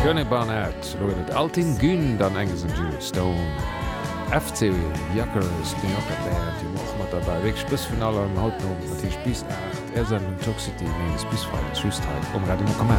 Johnny Barnett, et Altin Gün dann enges Julius Stone. FC Jackers New Yorker Band, die noch mat dabei weg Spissfinale an Haut no Spieß 8 Sendung Toxicity bis frei Schlusszeit Radio Kommmer.